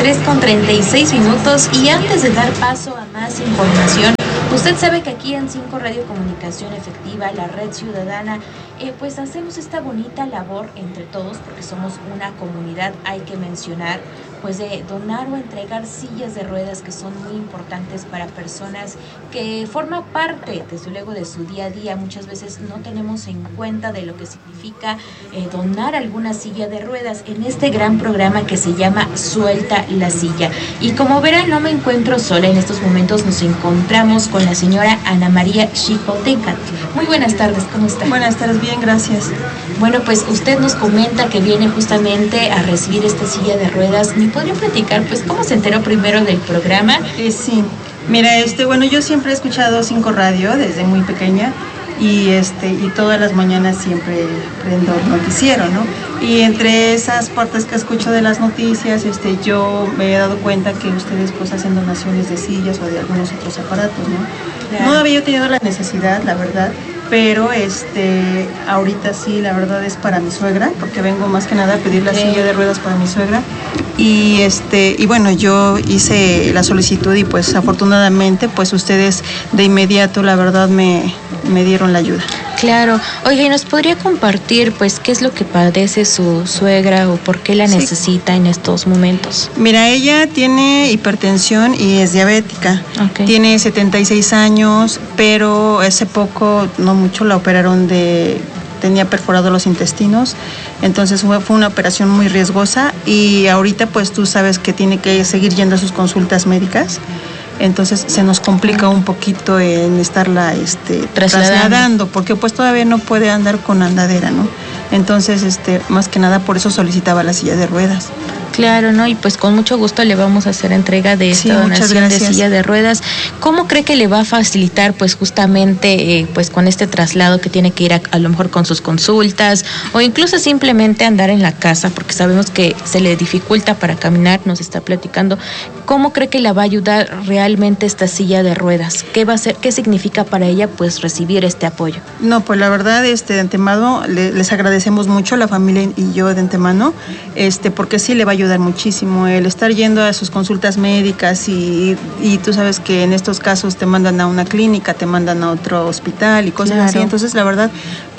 3:36 y antes de dar paso a más información, usted sabe que aquí en 5 Radio Comunicación Efectiva, la Red Ciudadana, pues hacemos esta bonita labor entre todos porque somos una comunidad, hay que mencionar, pues de donar o entregar sillas de ruedas que son muy importantes para personas que forman parte, desde luego, de su día a día. Muchas veces no tenemos en cuenta de lo que significa donar alguna silla de ruedas en este gran programa que se llama Suelta la Silla. Y como verán, no me encuentro sola en estos momentos, nos encontramos con la señora Ana María Xicotencatl. Muy buenas tardes, ¿cómo está? Buenas tardes, bien, gracias. Bueno, pues usted nos comenta que viene justamente a recibir esta silla de ruedas. ¿Me podría platicar, pues, cómo se enteró primero del programa? Sí, mira, bueno, yo siempre he escuchado 5 Radio desde muy pequeña y todas las mañanas siempre prendo el noticiero, ¿no? Y entre esas partes que escucho de las noticias, yo me he dado cuenta que ustedes pues hacen donaciones de sillas o de algunos otros aparatos, ¿no? Claro. No había yo tenido la necesidad, la verdad, pero ahorita sí, la verdad es para mi suegra, porque vengo más que nada a pedir la silla de ruedas para mi suegra. Y bueno, yo hice la solicitud y pues afortunadamente pues ustedes de inmediato, la verdad, me dieron la ayuda. Claro. Oiga, ¿y nos podría compartir pues qué es lo que padece su suegra o por qué la necesita en estos momentos? Mira, ella tiene hipertensión y es diabética. Okay. Tiene 76 años, pero hace poco, no mucho, la operaron tenía perforado los intestinos, entonces fue una operación muy riesgosa y ahorita pues tú sabes que tiene que seguir yendo a sus consultas médicas. Entonces se nos complica un poquito en estarla trasladando, porque pues todavía no puede andar con andadera, ¿no? Entonces, más que nada por eso solicitaba la silla de ruedas. Claro, ¿no? Y pues con mucho gusto le vamos a hacer entrega de esta donación de silla de ruedas. ¿Cómo cree que le va a facilitar pues justamente pues con este traslado que tiene que ir a lo mejor con sus consultas o incluso simplemente andar en la casa, porque sabemos que se le dificulta para caminar, nos está platicando? ¿Cómo cree que la va a ayudar realmente esta silla de ruedas? ¿Qué va a ser, qué significa para ella pues recibir este apoyo? No, pues la verdad, de antemano les agradecemos mucho, la familia y yo de antemano, porque sí le va a ayudar muchísimo el estar yendo a sus consultas médicas y tú sabes que en estos casos te mandan a una clínica, te mandan a otro hospital y cosas así. Entonces, la verdad,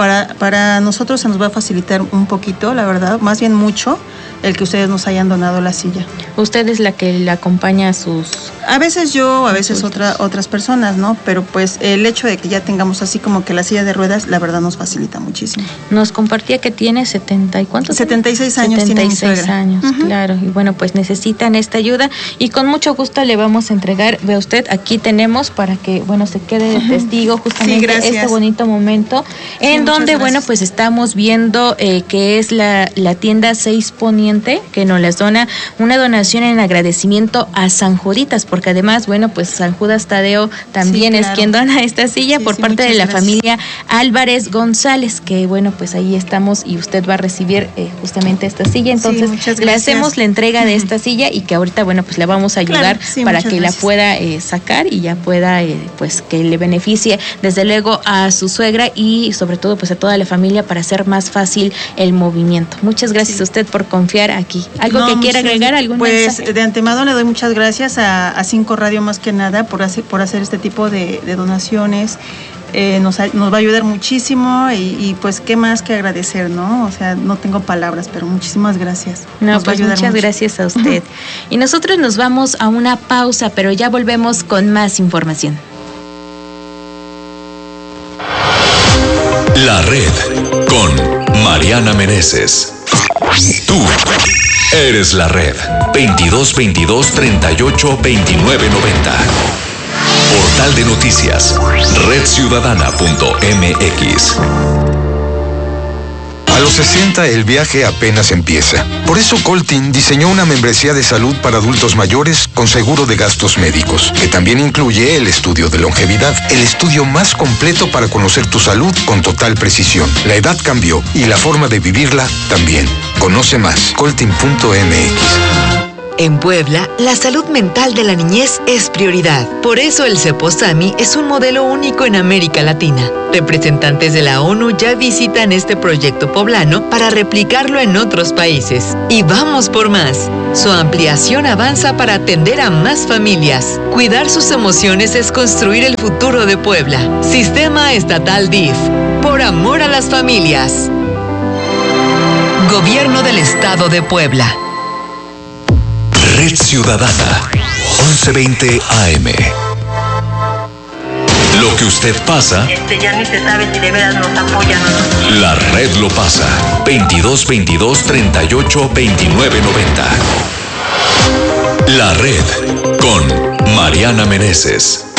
para nosotros se nos va a facilitar un poquito, la verdad, más bien mucho, el que ustedes nos hayan donado la silla. ¿Usted es la que le acompaña a sus...? A veces yo, a veces otras personas, ¿no? Pero pues el hecho de que ya tengamos así como que la silla de ruedas, la verdad nos facilita muchísimo. Nos compartía que tiene 70 y ¿cuántos? 76 años 76 tiene mi suegra. Años, claro. Y bueno, pues necesitan esta ayuda y con mucho gusto le vamos a entregar. Ve usted, aquí tenemos para que, bueno, se quede de testigo justamente este bonito momento en donde, bueno, pues estamos viendo que es la tienda 6 Poniente, que nos las dona una donación en agradecimiento a San Juditas, porque además, bueno, pues San Judas Tadeo también es quien dona esta silla por parte de la familia Álvarez González, que bueno, pues ahí estamos y usted va a recibir justamente esta silla. Entonces le hacemos la entrega de esta silla y que ahorita, bueno, pues la vamos a ayudar para que la pueda sacar y ya pueda, pues que le beneficie desde luego a su suegra y sobre todo pues a toda la familia para hacer más fácil el movimiento. Muchas gracias a usted por confiar aquí. ¿Algo que quiera agregar? ¿Algún mensaje? Pues de antemano le doy muchas gracias a 5 Radio más que nada por hacer este tipo de donaciones. Nos va a ayudar muchísimo y pues qué más que agradecer, ¿no? O sea, no tengo palabras, pero muchísimas gracias. No, pues muchas gracias a usted. Y nosotros nos vamos a una pausa, pero ya volvemos con más información. La Red con Mariana Meneses. Tú eres la Red. 2222-382990. Portal de noticias. redciudadana.mx. A los 60 el viaje apenas empieza. Por eso Coltin diseñó una membresía de salud para adultos mayores con seguro de gastos médicos, que también incluye el estudio de longevidad, el estudio más completo para conocer tu salud con total precisión. La edad cambió y la forma de vivirla también. Conoce más, coltin.mx. En Puebla, la salud mental de la niñez es prioridad. Por eso el CEPOSAMI es un modelo único en América Latina. Representantes de la ONU ya visitan este proyecto poblano para replicarlo en otros países. Y vamos por más. Su ampliación avanza para atender a más familias. Cuidar sus emociones es construir el futuro de Puebla. Sistema Estatal DIF. Por amor a las familias. Gobierno del Estado de Puebla. Red Ciudadana, 1120 AM. Lo que usted pasa, ya ni se sabe si de veras nos apoyan o no. la red lo pasa. 2222-382990. La red con Mariana Meneses.